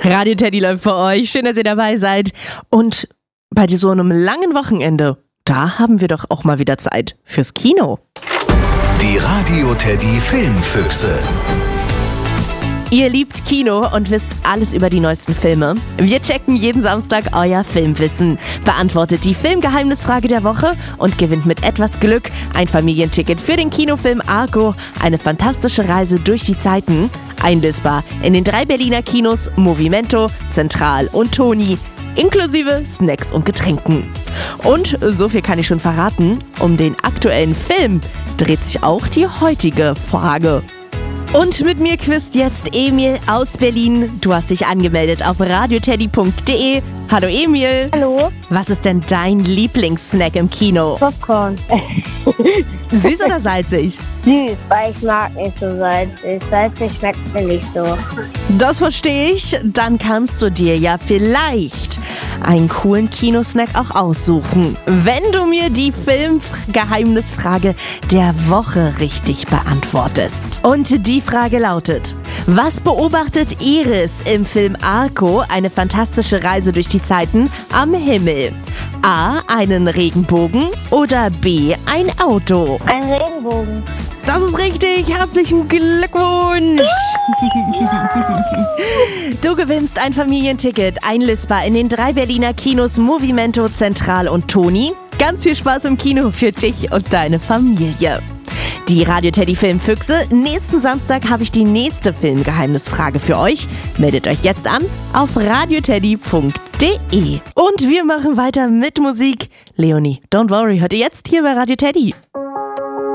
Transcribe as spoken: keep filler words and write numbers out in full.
Radio Teddy läuft für euch. Schön, dass ihr dabei seid. Und bei so einem langen Wochenende, da haben wir doch auch mal wieder Zeit fürs Kino. Die Radio Teddy Filmfüchse. Ihr liebt Kino und wisst alles über die neuesten Filme. Wir checken jeden Samstag euer Filmwissen, beantwortet die Filmgeheimnisfrage der Woche und gewinnt mit etwas Glück ein Familienticket für den Kinofilm Argo, eine fantastische Reise durch die Zeiten. Einlösbar in den drei Berliner Kinos Movimento, Zentral und Toni, inklusive Snacks und Getränken. Und so viel kann ich schon verraten, um den aktuellen Film dreht sich auch die heutige Frage. Und mit mir quizt jetzt Emil aus Berlin. Du hast dich angemeldet auf radioteddy punkt de. Hallo Emil. Hallo. Was ist denn dein Lieblingssnack im Kino? Popcorn. Süß oder salzig? Süß, weil ich mag nicht so salzig. Salzig schmeckt mir nicht so. Das verstehe ich. Dann kannst du dir ja vielleicht einen coolen Kinosnack auch aussuchen, wenn du mir die Filmgeheimnisfrage der Woche richtig beantwortest. Und die Frage lautet: Was beobachtet Iris im Film Argo, eine fantastische Reise durch die Zeiten, am Himmel? A. Einen Regenbogen oder B. Ein Auto? Ein Regenbogen. Das ist richtig. Herzlichen Glückwunsch. Du gewinnst ein Familienticket, einlösbar in den drei Berliner Kinos Movimento, Zentral und Toni. Ganz viel Spaß im Kino für dich und deine Familie. Die Radio Teddy Filmfüchse. Nächsten Samstag habe ich die nächste Filmgeheimnisfrage für euch. Meldet euch jetzt an auf radioteddy punkt de. Und wir machen weiter mit Musik. Leonie, don't worry, hört ihr jetzt hier bei Radio Teddy.